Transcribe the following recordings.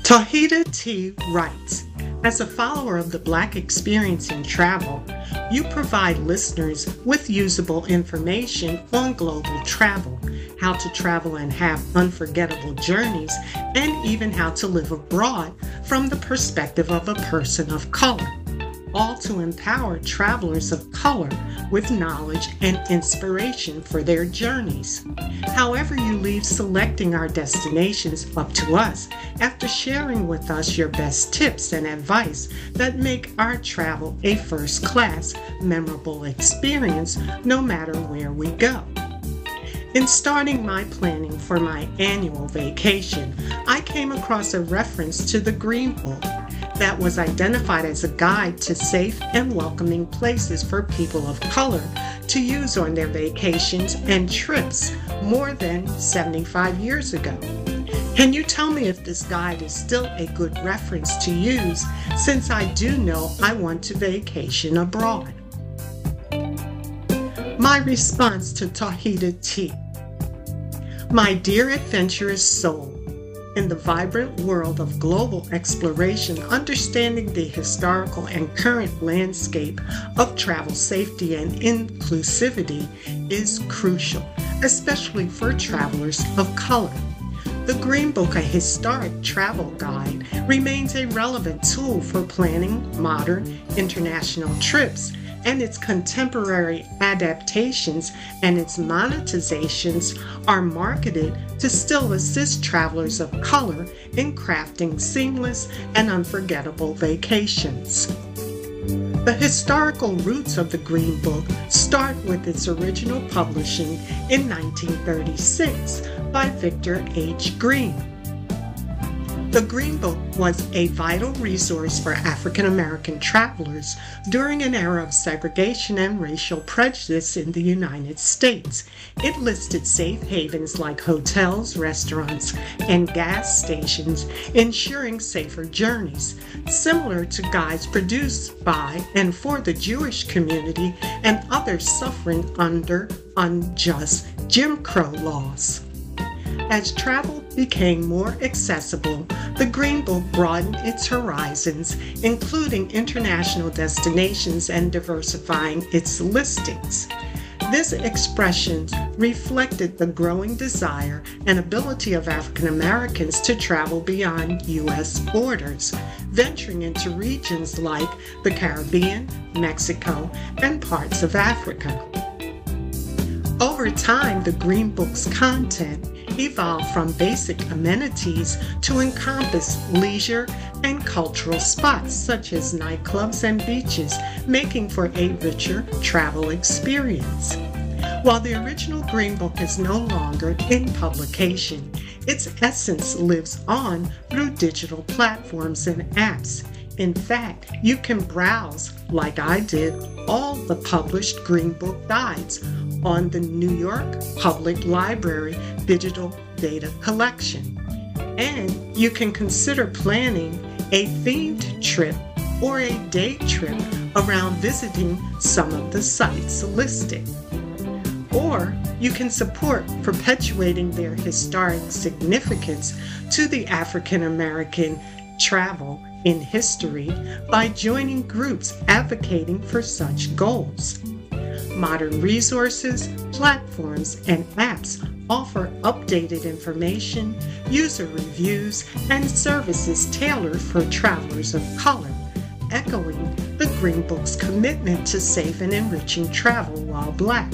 Tahita T. writes, as a follower of the Black experience in travel, you provide listeners with usable information on global travel, how to travel and have unforgettable journeys, and even how to live abroad from the perspective of a person of color, all to empower travelers of color with knowledge and inspiration for their journeys. However you leave selecting our destinations up to us after sharing with us your best tips and advice that make our travel a first-class, memorable experience no matter where we go. In starting my planning for my annual vacation, I came across a reference to the Green Book that was identified as a guide to safe and welcoming places for people of color to use on their vacations and trips more than 75 years ago. Can you tell me if this guide is still a good reference to use, since I do know I want to vacation abroad? My response to Tahita T. My dear adventurous soul, in the vibrant world of global exploration, understanding the historical and current landscape of travel safety and inclusivity is crucial, especially for travelers of color. The Green Book, a historic travel guide, remains a relevant tool for planning modern international trips, and its contemporary adaptations and its monetizations are marketed to still assist travelers of color in crafting seamless and unforgettable vacations. The historical roots of the Green Book start with its original publishing in 1936 by Victor H. Green. The Green Book was a vital resource for African American travelers during an era of segregation and racial prejudice in the United States. It listed safe havens like hotels, restaurants, and gas stations, ensuring safer journeys, similar to guides produced by and for the Jewish community and others suffering under unjust Jim Crow laws. As travel became more accessible, the Green Book broadened its horizons, including international destinations and diversifying its listings. This expression reflected the growing desire and ability of African Americans to travel beyond U.S. borders, venturing into regions like the Caribbean, Mexico, and parts of Africa. Over time, the Green Book's content evolved from basic amenities to encompass leisure and cultural spots such as nightclubs and beaches, making for a richer travel experience. While the original Green Book is no longer in publication, its essence lives on through digital platforms and apps. In fact, you can browse, like I did, all the published Green Book guides on the New York Public Library Digital Data Collection. And you can consider planning a themed trip or a day trip around visiting some of the sites listed. Or you can support perpetuating their historic significance to the African American travel in history by joining groups advocating for such goals. Modern resources, platforms, and apps offer updated information, user reviews, and services tailored for travelers of color, echoing the Green Book's commitment to safe and enriching travel while Black.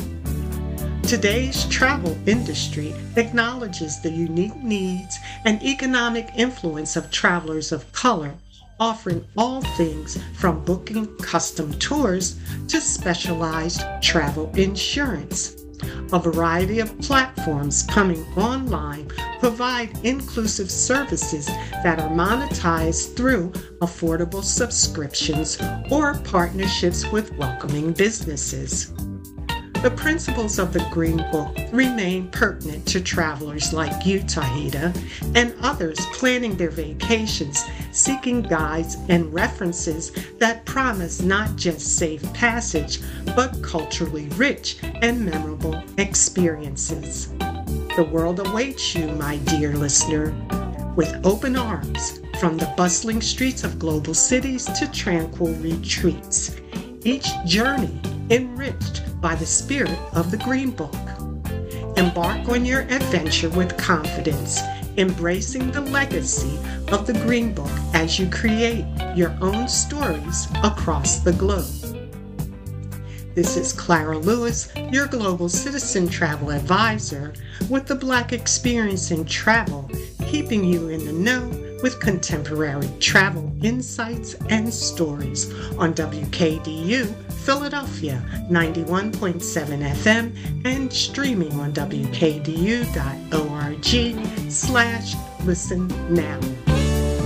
Today's travel industry acknowledges the unique needs and economic influence of travelers of color, offering all things from booking custom tours to specialized travel insurance. A variety of platforms coming online provide inclusive services that are monetized through affordable subscriptions or partnerships with welcoming businesses. The principles of the Green Book remain pertinent to travelers like you, Tahita, and others planning their vacations, seeking guides and references that promise not just safe passage, but culturally rich and memorable experiences. The world awaits you, my dear listener, with open arms, from the bustling streets of global cities to tranquil retreats. Each journey enriched by the spirit of the Green Book. Embark on your adventure with confidence, embracing the legacy of the Green Book as you create your own stories across the globe. This is Clara Lewis, your Global Citizen Travel Advisor, with the Black Experience in Travel, keeping you in the know with contemporary travel insights and stories on WKDU Philadelphia 91.7 FM and streaming on wkdu.org/listen now.